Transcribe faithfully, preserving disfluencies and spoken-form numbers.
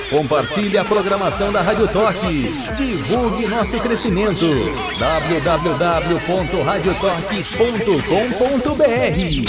Compartilhe a programação da Rádio Torque. Divulgue nosso crescimento. w w w ponto rádio torque ponto com ponto b r